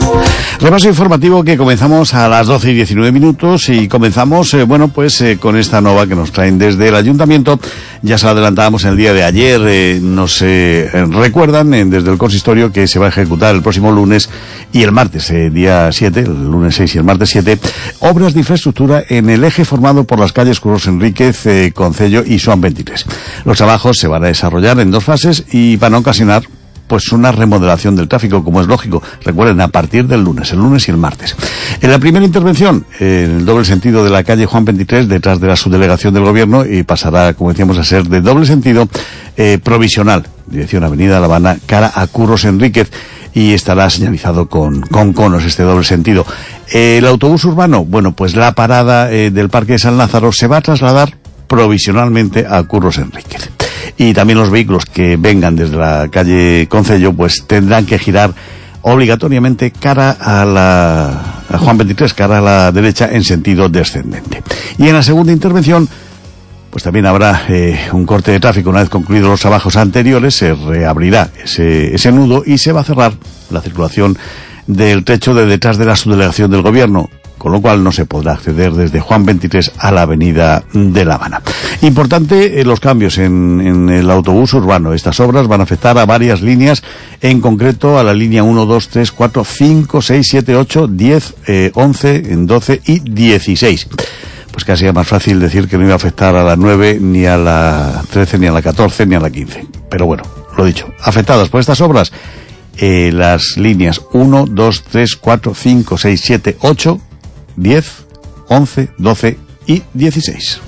Repaso informativo que comenzamos a las 12:19 y comenzamos, con esta nova que nos traen desde el Ayuntamiento. Ya se la adelantábamos el día de ayer, nos recuerdan desde el consistorio que se va a ejecutar el próximo lunes y el martes, día 7, el lunes 6 y el martes 7, obras de infraestructura en el eje formado por las calles Curros Enríquez, Concello y Joan 23. Los trabajos se van a desarrollar en 2 fases y van a ocasionar una remodelación del tráfico, como es lógico. Recuerden, a partir del lunes, el lunes y el martes. En la primera intervención, en el doble sentido de la calle Juan 23, detrás de la subdelegación del Gobierno, y pasará, como decíamos, a ser de doble sentido provisional, dirección Avenida La Habana, cara a Curros Enríquez, y estará señalizado con conos este doble sentido. El autobús urbano, la parada del Parque de San Lázaro se va a trasladar provisionalmente a Curros Enríquez. Y también los vehículos que vengan desde la calle Concello tendrán que girar obligatoriamente cara a Juan 23, cara a la derecha en sentido descendente. Y en la segunda intervención también habrá un corte de tráfico. Una vez concluidos los trabajos anteriores, se reabrirá ese nudo y se va a cerrar la circulación del trecho de detrás de la subdelegación del Gobierno, con lo cual no se podrá acceder desde Juan 23 a la avenida de La Habana. Importante los cambios en el autobús urbano. Estas obras van a afectar a varias líneas, en concreto a la línea 1, 2, 3, 4, 5, 6, 7, 8, 10, 11, 12 y 16. Pues casi es más fácil decir que no iba a afectar a la 9, ni a la 13, ni a la 14, ni a la 15. Pero bueno, lo dicho, afectadas por estas obras, las líneas 1, 2, 3, 4, 5, 6, 7, 8, 10, 11, 12 y 16.